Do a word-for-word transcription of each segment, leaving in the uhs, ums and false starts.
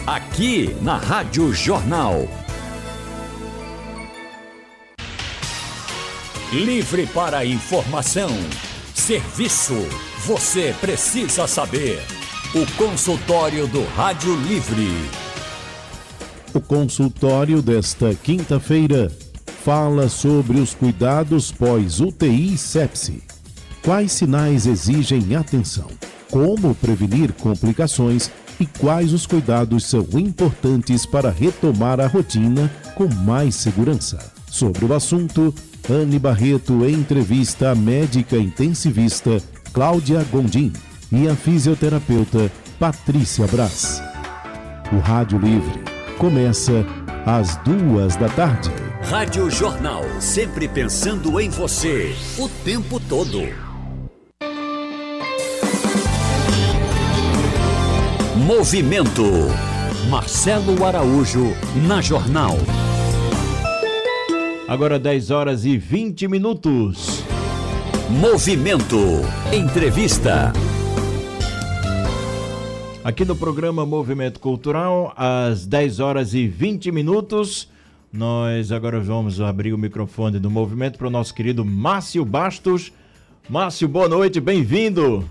aqui na Rádio Jornal. Livre para informação, serviço, você precisa saber. O consultório do Rádio Livre. O consultório desta quinta-feira fala sobre os cuidados pós-U T I e sepse. Quais sinais exigem atenção? Como prevenir complicações e quais os cuidados são importantes para retomar a rotina com mais segurança? Sobre o assunto, Anne Barreto entrevista a médica intensivista Cláudia Gondim e a fisioterapeuta Patrícia Braz. O Rádio Livre começa às duas da tarde. Rádio Jornal, sempre pensando em você, o tempo todo. Movimento. Marcelo Araújo, na Jornal. Agora dez horas e vinte minutos. Movimento. Entrevista. Aqui no programa Movimento Cultural, às dez horas e vinte minutos, nós agora vamos abrir o microfone do Movimento para o nosso querido Márcio Bastos. Márcio, boa noite, bem-vindo.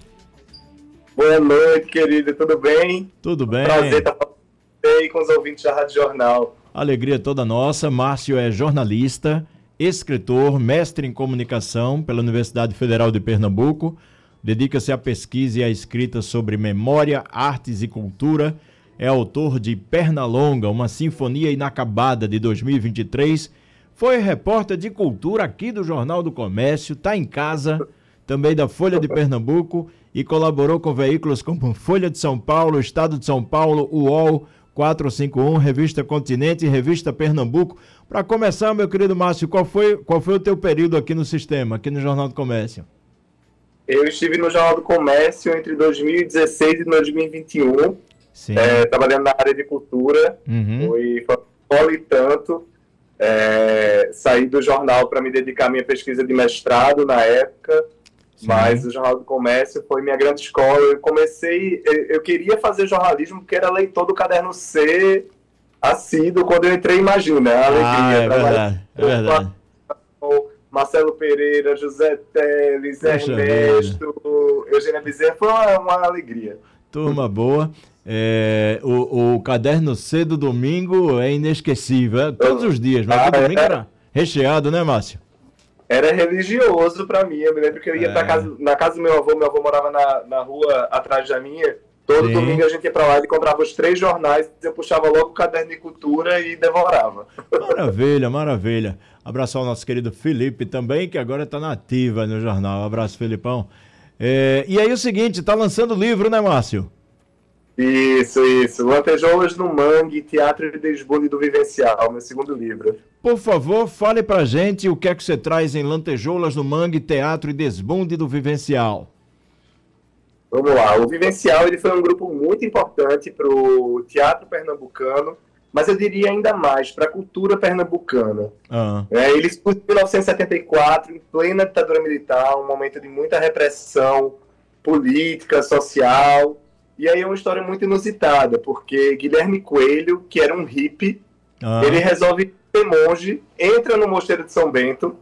Boa noite, querido, tudo bem? Tudo bem. Prazer estar aí com os ouvintes da Rádio Jornal. Alegria toda nossa. Márcio é jornalista, escritor, mestre em comunicação pela Universidade Federal de Pernambuco. Dedica-se à pesquisa e à escrita sobre memória, artes e cultura. É autor de Pernalonga, uma sinfonia inacabada de dois mil e vinte e três. Foi repórter de cultura aqui do Jornal do Comércio, está em casa, também da Folha de Pernambuco, e colaborou com veículos como Folha de São Paulo, Estado de São Paulo, U O L, quatrocentos e cinquenta e um, Revista Continente e Revista Pernambuco. Para começar, meu querido Márcio, qual foi, qual foi o teu período aqui no sistema, aqui no Jornal do Comércio? Eu estive no Jornal do Comércio entre dois mil e dezesseis e dois mil e vinte e um, é, trabalhando na área de cultura, uhum. Foi escola e tanto. É, saí do jornal para me dedicar à minha pesquisa de mestrado na época, sim. Mas o Jornal do Comércio foi minha grande escola. Eu comecei, eu, eu queria fazer jornalismo porque era leitor do Caderno C assíduo quando eu entrei, imagina, a alegria. Ah, é verdade, é verdade. Marcelo Pereira, José Teles, Poxa Ernesto, vida. Eugênia Bezerra, foi uma, uma alegria. Turma boa. É, o, o Caderno C do domingo é inesquecível, é, todos os dias, mas ah, o domingo era recheado, né, Márcio? Era religioso para mim. Eu me lembro que eu ia é. pra casa, na casa do meu avô, meu avô morava na, na rua atrás da minha. Todo Sim. domingo a gente ia pra lá e comprava os três jornais, eu puxava logo o Caderno de Cultura e devorava. Maravilha, maravilha. Abraço ao nosso querido Felipe também, que agora está na ativa no jornal. Abraço, Felipão. É, e aí o seguinte, está lançando livro, né, Márcio? Isso, isso. Lantejoulas no Mangue, Teatro de Desbunde do Vivencial, meu segundo livro. Por favor, fale pra gente o que é que você traz em Lantejoulas no Mangue, Teatro e Desbunde do Vivencial. Vamos lá. O Vivencial ele foi um grupo muito importante para o teatro pernambucano, mas eu diria ainda mais para a cultura pernambucana. Uhum. É, ele surgiu em mil novecentos e setenta e quatro, em plena ditadura militar, um momento de muita repressão política, social. E aí é uma história muito inusitada, porque Guilherme Coelho, que era um hippie, uhum. ele resolve ser monge, entra no Mosteiro de São Bento,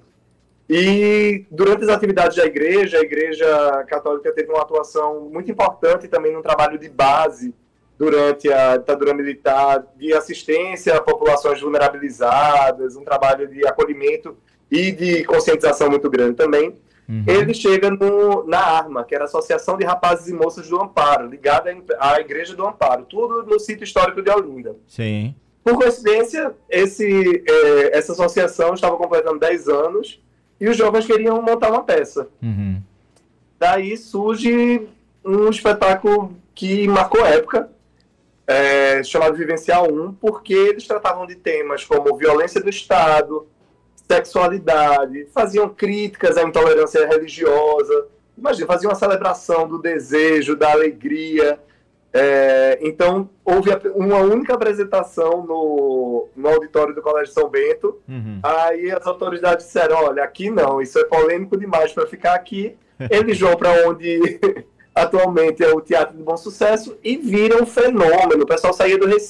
e durante as atividades da igreja, a Igreja Católica teve uma atuação muito importante também no trabalho de base durante a ditadura militar, de assistência a populações vulnerabilizadas, um trabalho de acolhimento e de conscientização muito grande também. Uhum. Ele chega no, na ARMA, que era a Associação de Rapazes e Moças do Amparo, ligada à Igreja do Amparo, tudo no sítio histórico de Olinda. Sim. Por coincidência, esse, eh, essa associação estava completando dez anos e os jovens queriam montar uma peça. Uhum. Daí surge um espetáculo que marcou época, é, chamado Vivencial um, porque eles tratavam de temas como violência do Estado, sexualidade, faziam críticas à intolerância religiosa, imagina, faziam uma celebração do desejo, da alegria. É, então, houve uma única apresentação no, no auditório do Colégio São Bento. Uhum. Aí as autoridades disseram, olha, aqui não, isso é polêmico demais para ficar aqui. Eles vão para onde atualmente é o Teatro de Bom Sucesso e viram um fenômeno. O pessoal saía do Recife